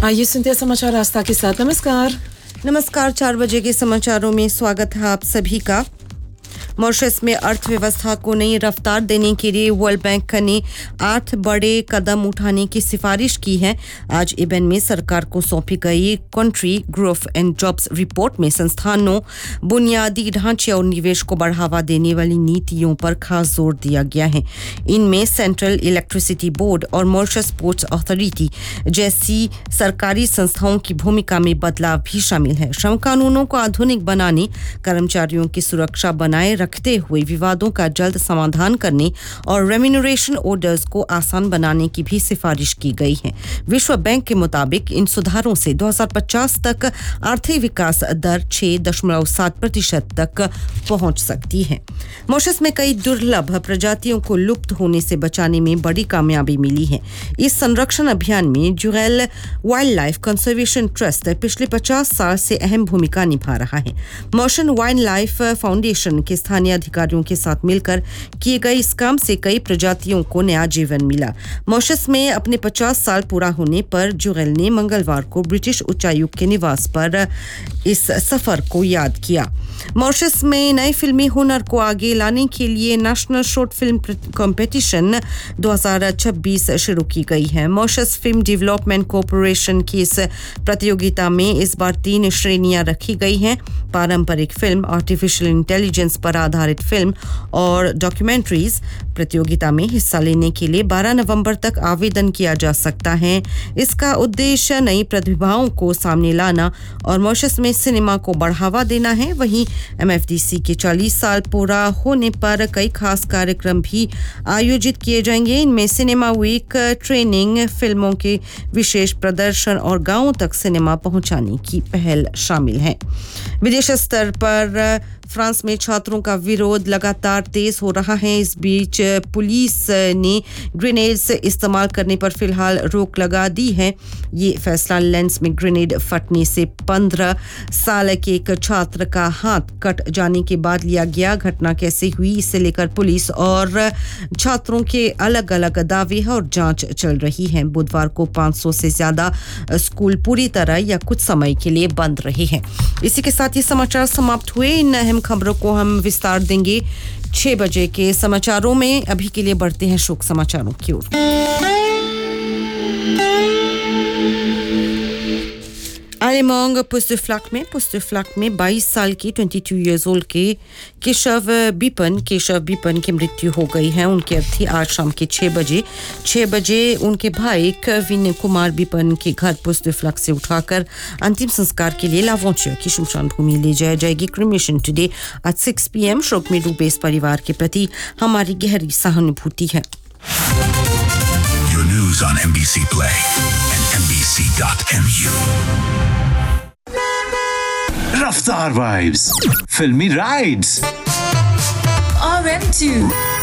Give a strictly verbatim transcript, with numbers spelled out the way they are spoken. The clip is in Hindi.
आइए सुनते हैं समाचार आस्था के साथ। नमस्कार नमस्कार चार बजे के समाचारों में स्वागत है आप सभी का। मॉरिशस में अर्थव्यवस्था को नई रफ्तार देने के लिए वर्ल्ड बैंक ने आठ बड़े कदम उठाने की सिफारिश की है। आज इबन में सरकार को सौंपी गई country growth and jobs report में संस्थानों, बुनियादी ढांचे और निवेश को बढ़ावा देने वाली नीतियों पर खास जोर दिया गया है। इनमें सेंट्रल इलेक्ट्रिसिटी बोर्ड और मॉरिशस पोर्ट्स अथॉरिटी जैसी सरकारी संस्थाओं की भूमिका में बदलाव भी शामिल है। श्रम कानूनों को आधुनिक बनाने, कर्मचारियों की सुरक्षा बनाए रखते हुए विवादों का जल्द समाधान करने और रेम्यूनरेशन ऑर्डर्स को आसान बनाने की भी सिफारिश की गई है। विश्व बैंक के मुताबिक इन सुधारों से दो हज़ार पचास तक आर्थिक विकास दर छह दशमलव सात प्रतिशत तक पहुंच सकती है। मॉरिशस में कई दुर्लभ प्रजातियों को लुप्त होने से बचाने में बड़ी कामयाबी मिली है। इस संरक्षण अभियान में जुगैल वाइल्ड लाइफ कंजर्वेशन ट्रस्ट पिछले पचास साल से अहम भूमिका निभा रहा है। मॉरिशन वाइल्ड लाइफ फाउंडेशन के स्थानीय अधिकारियों के साथ मिलकर किए गए इस काम से कई प्रजातियों को नया जीवन मिला। मॉरिशस में अपने पचास साल पूरा होने पर जुगैल ने मंगलवार को ब्रिटिश उच्चायुक्त के निवास पर इस सफर को याद किया। मॉरिशस में नए फिल्मी हुनर को आगे लाने के लिए नेशनल शॉर्ट फिल्म कंपटीशन दो हज़ार छब्बीस शुरू की गई है। मॉरिशस फिल्म डेवलपमेंट कॉर्पोरेशन की इस प्रतियोगिता में इस बार तीन श्रेणियां रखी गई हैं। पारंपरिक फिल्म, आर्टिफिशियल इंटेलिजेंस पर आधारित फिल्म और डॉक्यूमेंट्रीज। प्रतियोगिता में हिस्सा लेने के लिए बारह नवंबर तक आवेदन किया जा सकता है। इसका उद्देश्य नई प्रतिभाओं को सामने लाना और मॉरिशस में सिनेमा को बढ़ावा देना है। वहीं एमएफडीसी के चालीस साल पूरा होने पर कई खास कार्यक्रम भी आयोजित किए जाएंगे। इनमें सिनेमा वीक, ट्रेनिंग, फिल्मों के विशेष प्रदर्शन और गांवों तक सिनेमा पहुंचाने की पहल शामिल है। विदेश स्तर पर फ्रांस में छात्रों का विरोध लगातार तेज हो रहा है। इस बीच पुलिस ने ग्रेनेड्स इस्तेमाल करने पर फिलहाल रोक लगा दी है। ये फैसला लेंस में ग्रेनेड फटने से पंद्रह साल के एक छात्र का हाथ कट जाने के बाद लिया गया। घटना कैसे हुई इसे लेकर पुलिस और छात्रों के अलग अलग दावे हैं और जांच चल रही है। बुधवार को पाँच सौ से ज्यादा स्कूल पूरी तरह या कुछ समय के लिए बंद रहे हैं। इसी के साथ ये समाचार समाप्त हुए। इन अहम खबरों को हम विस्तार देंगे छह बजे के समाचारों में। अभी के लिए बढ़ते हैं शोक समाचारों की ओर। आलेमोंग पुस्तफ्लाक में पुस्तफ्लाक में बाईस साल की बाईस इयर्स ओल्ड के केशव बिपन केशव बिपन की मृत्यु हो गई है। उनकी अर्थी आज शाम के छह बजे छह बजे उनके भाई कविन कुमार बिपन के घर पुस्तफ्लाक से उठाकर अंतिम संस्कार के लिए लावोंचिया की शमशान भूमि ले जाया जाएगी। Cremation today at six P M. शोक में डूबे इस परिवार के प्रति हमारी गहरी सहानुभूति है। Your news on M B C Play and M B C dot M U. Raftar vibes, filmy rides, R M two.